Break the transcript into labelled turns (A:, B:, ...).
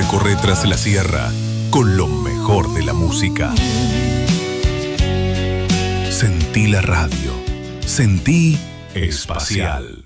A: recorre tras la sierra con lo mejor de la música. Sentí la radio. Sentí Espacial.